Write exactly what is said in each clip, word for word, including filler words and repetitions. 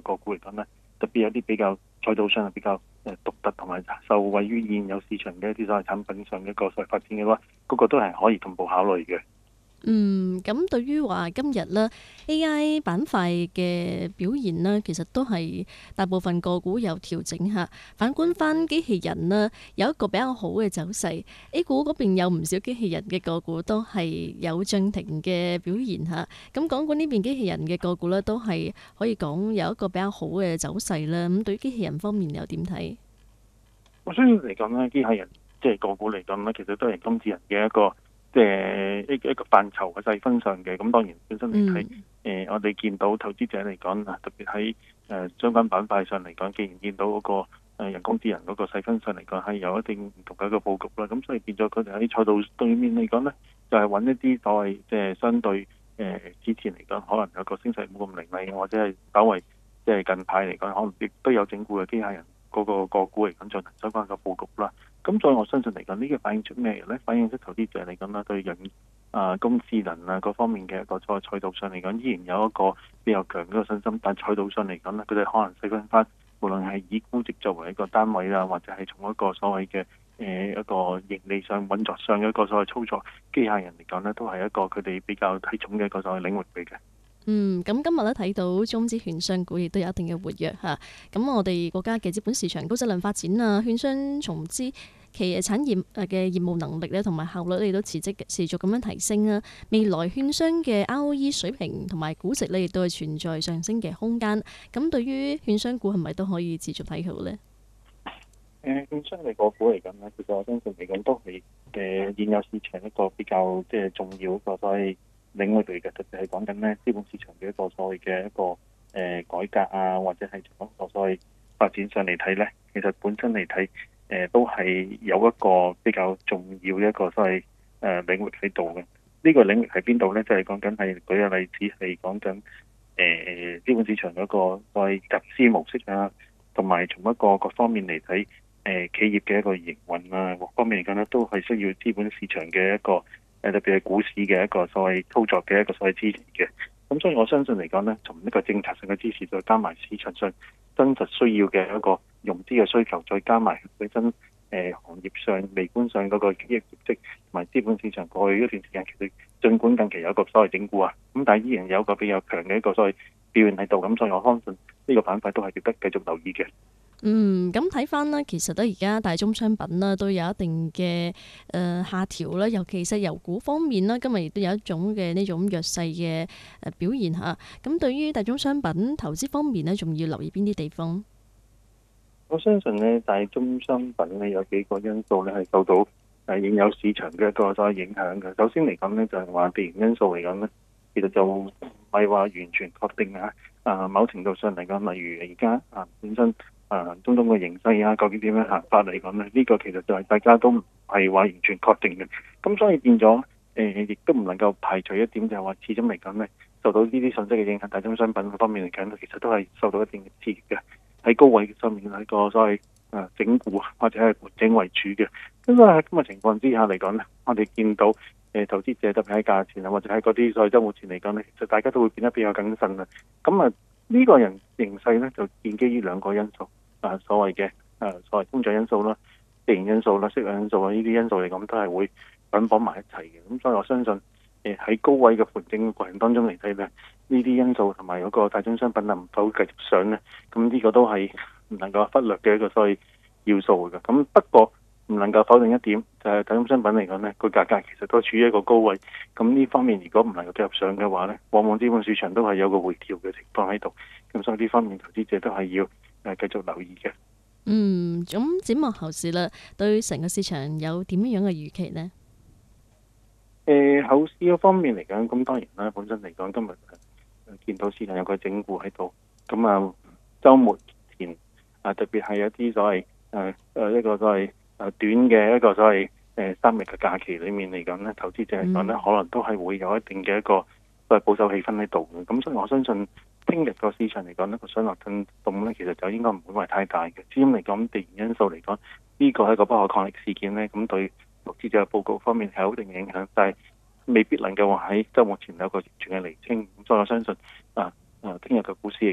個股嚟講咧，特別有啲比較賽道上係比較誒獨特同埋受惠於現有市場嘅一啲所謂產品上嘅一個所謂發展嘅話，嗰、那個都係可以同步考慮嘅。 嗯，咁對於話今日咧 A I 板塊嘅表現呢，其實都係大部分個股有調整下。反觀翻機器人呢，有一個比較好嘅走勢。A 股嗰邊有唔少機器人嘅個股都係有漲停嘅表現下。咁港股呢邊機器人嘅個股呢，都係可以講有一個比較好嘅走勢啦。咁對於機器人方面又點睇？ 我相信嚟講咧，機械人即係個股嚟講咧，其實都係金智人嘅一個。即係一一個範疇嘅細分上嘅，咁當然本身嚟睇，誒、嗯呃、我哋見到投資者嚟講啊，特別喺誒相關板塊上嚟講，既然見到嗰個誒人工智能嗰個細分上嚟講係有一定唔同嘅一個佈局啦，咁所以變咗佢哋喺賽道對面嚟講咧，就係、是、揾一啲所謂即係相對誒、呃、之前嚟講可能有個升勢冇咁凌厲，或者係稍為即係近排嚟講可能亦都有整固嘅機械人嗰、那個個股嚟講進行相關嘅佈局啦。咁所以我相信嚟講，呢、這個反映出咩咧？反映出投資者嚟講啦，對人啊、工智能啊各方面嘅一個賽賽道上嚟講，依然有一個比較強嘅信心。但賽道上嚟講咧，佢哋可能細分翻，無論係以估值作為一個單位啦，或者係從一個所謂嘅誒、呃、一個盈利上運作上嘅一個所謂操作機械人嚟講咧，都係一個佢哋比較睇重嘅一個所謂領域嚟嘅。 嗯，咁今日咧睇到中資券商股亦都有一定嘅活躍嚇，咁我哋國家嘅資本市場高質量發展啊，券商重資企業產業嘅業務能力咧同埋效率亦都持續持續咁樣提升啊，未來券商嘅 R O E 水平同埋估值咧亦都係存在上升嘅空間。咁對於券商股係咪都可以持續睇好呢？ 誒，券商嚟個股嚟講咧，其實我相信嚟講都係誒現有市場一個比較即係重要一個所謂領域嚟嘅，特別係講緊咧資本市場嘅一個所謂嘅一個誒、呃、改革啊，或者係從一個所謂發展上嚟睇咧，其實本身嚟睇誒都係有一個比較重要嘅一個所謂誒、呃、領域喺度嘅。呢、這個領域喺邊度咧？就係講緊係舉個例子係講緊誒資本市場嗰個所謂集資模式啊，同埋從一個各方面嚟睇。誒、呃、企業嘅一個營運啊，各方面嚟講咧，都係需要資本市場嘅一個誒、呃，特別係股市嘅一個所謂操作嘅一個所謂支持嘅。咁所以我相信嚟講咧，從一個政策性嘅支持，再加埋市場上真實需要嘅一個融資嘅需求，再加埋本身誒行業上微觀上嗰個企業業績同埋資本市場過去一段時間，其實儘管近期有一個所謂整固啊，咁但係依然有一個比較強嘅一個所謂表現喺度。咁所以我相信呢個板塊都係值得繼續留意嘅。 嗯，咁睇翻呢，其實咧而家大宗商品呢都有一定嘅誒、呃、下調啦，尤其是油股方面啦，今日亦都有一種嘅呢種弱勢嘅誒表現嚇。咁對於大宗商品投資方面呢，仲要留意邊啲地方？ 我相信呢，大宗商品呢有幾個因素呢係受到誒現有市場嘅一個所謂影響嘅。首先嚟講呢，就係話地緣因素嚟講呢，其實就唔係話完全確定啊。啊，某程度上嚟講，例如而家啊本身。啊，中東嘅形勢啊，究竟點樣行法嚟講呢？呢、這個其實就係大家都唔係話完全確定嘅。咁所以變咗，誒、呃，亦都唔能夠排除一點，就係話始終嚟講呢，受到呢啲信息嘅影響，大宗商品方面嚟講呢，其實都係受到一定嘅刺激嘅。喺高位上面係個所謂啊整固或者係盤整為主嘅。咁所以喺咁嘅情況之下嚟講呢，我哋見到誒、呃、投資者特別喺價錢啊，或者喺嗰啲所謂週末前嚟講呢，其實大家都會變得比較謹慎啦。咁啊〜呢個人形勢咧就建基於兩個因素，啊所謂嘅啊所謂通脹因素啦、地緣因素啦、息率因素啊，呢啲因素嚟講都係會捆綁埋一齊嘅。咁所以我相信誒喺高位嘅盤整過程當中嚟睇咧，呢啲因素同埋嗰個大宗商品能否繼續上咧，咁呢個都係唔能夠忽略嘅一個所謂要素嘅。咁不過唔能夠否定一點，就係大宗商品嚟講咧，個價格其實都處於一個高位。咁呢方面如果唔能夠繼續上嘅話咧，往往資本市場都係有個回調嘅情況喺度。咁所以呢方面投資者都係要誒繼續留意嘅。 嗯，咁展望後市啦，對成個市場有點樣嘅預期呢？ 誒、呃，後市嗰方面嚟講，咁當然啦，本身嚟講今日誒見到市場有個整固喺度。咁啊，週末前啊，特別係一啲所謂誒誒一個所謂誒短嘅一個所謂誒三日嘅假期裡面嚟講咧，投資者嚟講咧，可能都係會有一定嘅一個所謂保守氣氛喺度嘅。咁所以我相信聽日個市場嚟講呢個上落震動咧，其實就應該唔會話太大嘅。至於嚟講地緣因素嚟講，呢、這個係一個不可抗力事件咧，咁對投資者嘅報告方面係有一定影響，但係未必能夠話喺週末前有個完全嘅釐清。咁所以我相信啊啊，聽日嘅股市嚟講，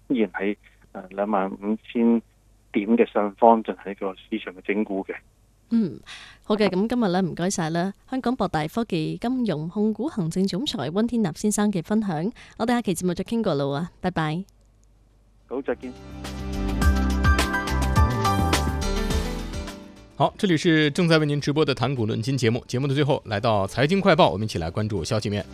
依然喺誒兩萬五千點嘅上方進行一個市場嘅整固嘅。 嗯，好嘅，咁今日咧唔該晒啦，香港博大科技金融控股行政總裁溫天納先生嘅分享，我哋下期節目再傾過啦啊，拜拜。 好，再見。 好，这里是正在为您直播的谈股论金节目，节目的最后来到财经快报，我们一起来关注消息面。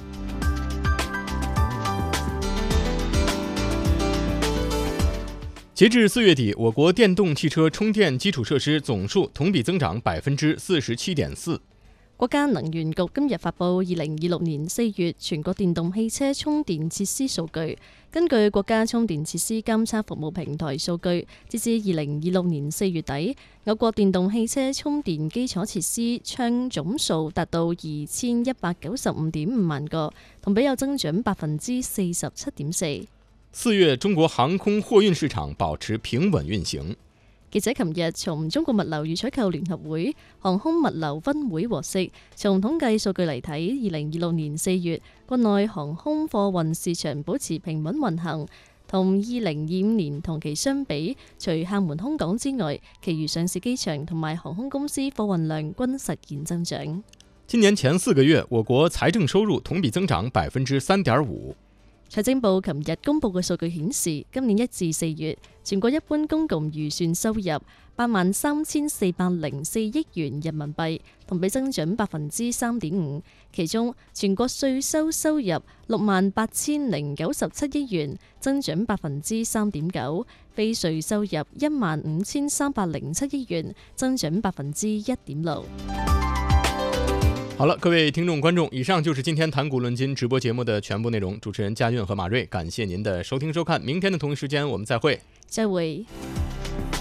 截至四月底，我国电动汽车充电基础设施总数同比增长百分之四十七点四。 國家能源局今日發布二零二六年四月全國電動汽車充電設施數據。根據國家充電設施監測服務平台數據，截至二零二六年四月底，我國電動汽車充電基礎設施窗總數達到二千一百九十五點五萬個，同比有增長百分之四十七點四。 四月，中國航空貨運市場保持平穩運行。 記者琴日從中國物流與採購聯合會航空物流分會獲悉，從統計數據嚟睇，二零二六年四月國內航空貨運市場保持平穩運行，同二零二五年同期相比，除廈門空港之外，其餘上市機場同埋航空公司貨運量均實現增長。 今年前四個月，我國財政收入同比增長百分之三點五。 財政部琴日公布嘅數據顯示，今年一至四月，全國一般公共預算收入八萬三千四百零四億元人民幣，同比增長百分之三點五。其中，全國稅收收入六萬八千零九十七億元，增長百分之三點九；非稅收入一萬五千三百零七億元，增長百分之一點六。 好了，各位聽眾觀眾，以上就是今天談股論金直播節目的全部內容。主持人嘉韻和馬瑞，感謝您的收聽收看，明天的同一時間我們再會。 再會。